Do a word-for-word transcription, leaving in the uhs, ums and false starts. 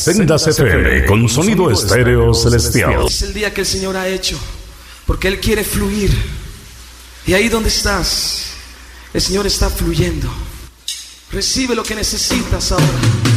Sendas F M con sonido estéreo celestial. Es el día que el Señor ha hecho, porque Él quiere fluir. Y ahí donde estás, el Señor está fluyendo. Recibe lo que necesitas ahora.